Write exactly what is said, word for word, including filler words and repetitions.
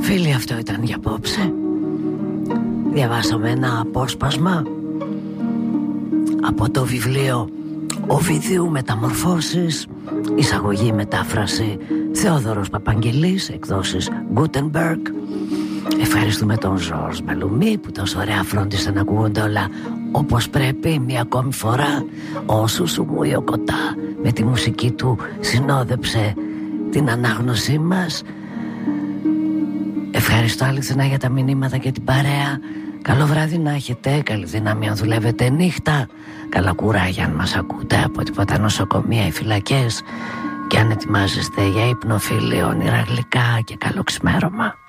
Φίλοι, αυτό ήταν για απόψε. Διαβάσαμε ένα απόσπασμα από το βιβλίο Οβιδίου Μεταμορφώσεις, εισαγωγή μετάφραση Θεόδωρος Παπαγγελής, εκδόσεις Gutenberg. Ευχαριστούμε τον Ζορζ Μπαλουμί που τόσο ωραία φρόντισε να ακούγονται όλα όπως πρέπει. Μια ακόμη φορά ο Σουσουμού Ιοκοτά με τη μουσική του συνόδεψε την ανάγνωσή μας. Ευχαριστώ αληθινά για τα μηνύματα και την παρέα. Καλό βράδυ να έχετε, καλή δύναμη αν δουλεύετε νύχτα. Καλά κουράγια αν μας ακούτε από τίποτα νοσοκομεία ή φυλακές. Και αν ετοιμάζεστε για ύπνο, φίλοι, όνειρα γλυκά και καλό ξημέρωμα.